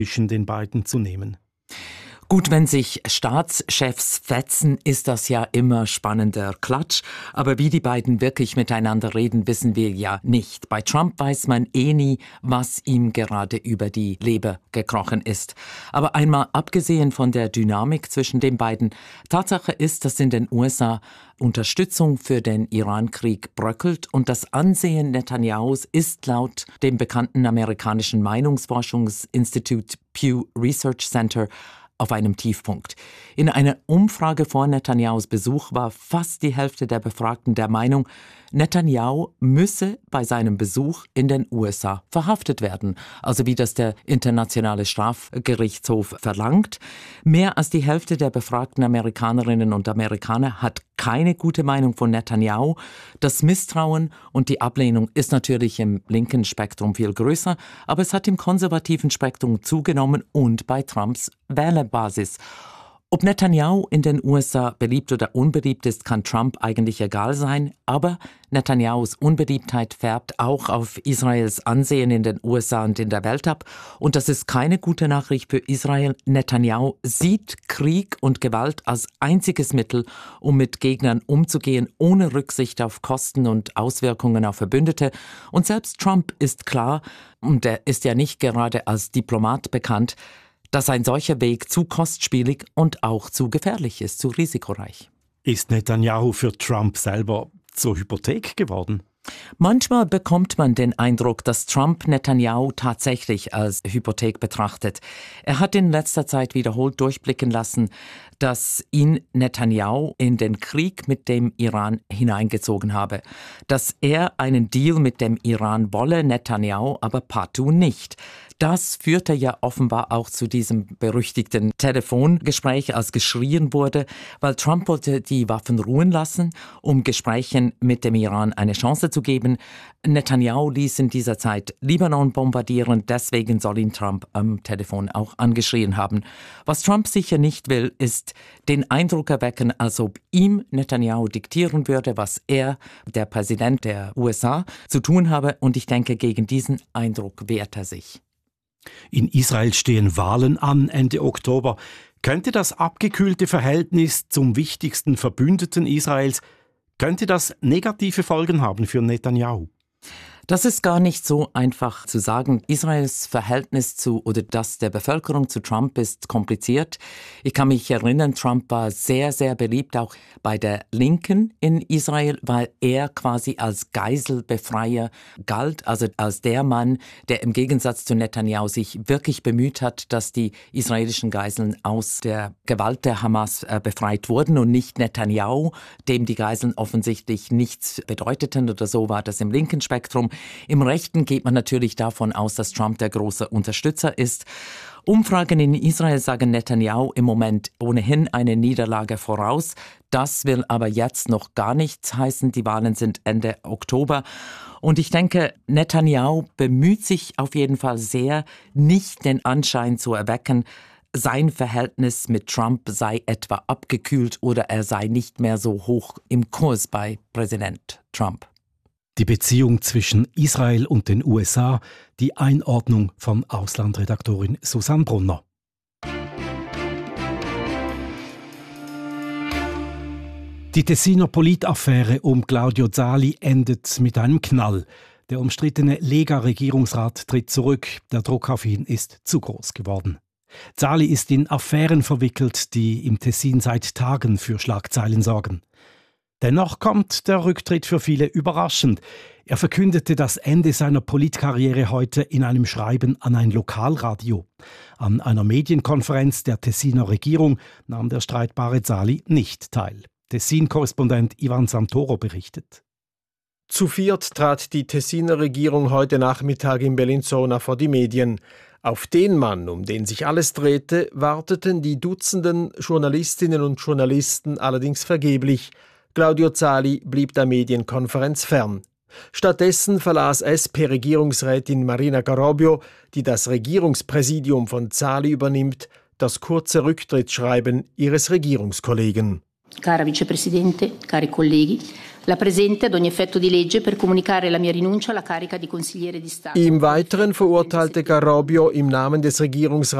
zwischen den beiden zu nehmen. Gut, wenn sich Staatschefs fetzen, ist das ja immer spannender Klatsch. Aber wie die beiden wirklich miteinander reden, wissen wir ja nicht. Bei Trump weiß man nie, was ihm gerade über die Leber gekrochen ist. Aber einmal abgesehen von der Dynamik zwischen den beiden, Tatsache ist, dass in den USA Unterstützung für den Iran-Krieg bröckelt und das Ansehen Netanyahus ist laut dem bekannten amerikanischen Meinungsforschungsinstitut Pew Research Center auf einem Tiefpunkt. In einer Umfrage vor Netanyahus Besuch war fast die Hälfte der Befragten der Meinung, Netanyahu müsse bei seinem Besuch in den USA verhaftet werden, also wie das der Internationale Strafgerichtshof verlangt. Mehr als die Hälfte der befragten Amerikanerinnen und Amerikaner hat keine gute Meinung von Netanyahu. Das Misstrauen und die Ablehnung ist natürlich im linken Spektrum viel größer, aber es hat im konservativen Spektrum zugenommen und bei Trumps Wählerbasis. Ob Netanyahu in den USA beliebt oder unbeliebt ist, kann Trump eigentlich egal sein, aber Netanyahus Unbeliebtheit färbt auch auf Israels Ansehen in den USA und in der Welt ab. Und das ist keine gute Nachricht für Israel. Netanyahu sieht Krieg und Gewalt als einziges Mittel, um mit Gegnern umzugehen, ohne Rücksicht auf Kosten und Auswirkungen auf Verbündete. Und selbst Trump ist klar, und er ist ja nicht gerade als Diplomat bekannt, dass ein solcher Weg zu kostspielig und auch zu gefährlich ist, zu risikoreich. Ist Netanyahu für Trump selber zur Hypothek geworden? Manchmal bekommt man den Eindruck, dass Trump Netanyahu tatsächlich als Hypothek betrachtet. Er hat in letzter Zeit wiederholt durchblicken lassen, dass ihn Netanyahu in den Krieg mit dem Iran hineingezogen habe. Dass er einen Deal mit dem Iran wolle, Netanyahu aber partout nicht. Das führte ja offenbar auch zu diesem berüchtigten Telefongespräch, als geschrien wurde, weil Trump wollte die Waffen ruhen lassen, um Gesprächen mit dem Iran eine Chance zu geben. Netanyahu ließ in dieser Zeit Libanon bombardieren, deswegen soll ihn Trump am Telefon auch angeschrien haben. Was Trump sicher nicht will, ist den Eindruck erwecken, als ob ihm Netanyahu diktieren würde, was er, der Präsident der USA, zu tun habe. Und ich denke, gegen diesen Eindruck wehrt er sich. In Israel stehen Wahlen an Ende Oktober. Könnte das abgekühlte Verhältnis zum wichtigsten Verbündeten Israels, könnte das negative Folgen haben für Netanyahu? Das ist gar nicht so einfach zu sagen. Israels Verhältnis zu oder das der Bevölkerung zu Trump ist kompliziert. Ich kann mich erinnern, Trump war sehr, sehr beliebt auch bei der Linken in Israel, weil er quasi als Geiselbefreier galt, also als der Mann, der im Gegensatz zu Netanyahu sich wirklich bemüht hat, dass die israelischen Geiseln aus der Gewalt der Hamas befreit wurden und nicht Netanyahu, dem die Geiseln offensichtlich nichts bedeuteten oder so war das im linken Spektrum. Im Rechten geht man natürlich davon aus, dass Trump der große Unterstützer ist. Umfragen in Israel sagen Netanyahu im Moment ohnehin eine Niederlage voraus. Das will aber jetzt noch gar nichts heißen. Die Wahlen sind Ende Oktober. Und ich denke, Netanyahu bemüht sich auf jeden Fall sehr, nicht den Anschein zu erwecken, sein Verhältnis mit Trump sei etwa abgekühlt oder er sei nicht mehr so hoch im Kurs bei Präsident Trump. Die Beziehung zwischen Israel und den USA, die Einordnung von Auslandredaktorin Susanne Brunner. Die Tessiner Politaffäre um Claudio Zali endet mit einem Knall. Der umstrittene Lega-Regierungsrat tritt zurück. Der Druck auf ihn ist zu groß geworden. Zali ist in Affären verwickelt, die im Tessin seit Tagen für Schlagzeilen sorgen. Dennoch kommt der Rücktritt für viele überraschend. Er verkündete das Ende seiner Politkarriere heute in einem Schreiben an ein Lokalradio. An einer Medienkonferenz der Tessiner Regierung nahm der streitbare Zali nicht teil. Tessin-Korrespondent Ivan Santoro berichtet. Zu viert trat die Tessiner Regierung heute Nachmittag in Bellinzona vor die Medien. Auf den Mann, um den sich alles drehte, warteten die Dutzenden Journalistinnen und Journalisten allerdings vergeblich. Claudio Zali blieb der Medienkonferenz fern. Stattdessen verlas SP-Regierungsrätin Marina Garobio, die das Regierungspräsidium von Zali übernimmt, das kurze Rücktrittsschreiben ihres Regierungskollegen. Cara Vicepresidente, cari colleghi, La presente ad ogni effetto di legge per comunicare la mia rinuncia alla carica di consigliere di Stato. Im Weiteren verurteilte Garrobbio im Namen des Regierungsrats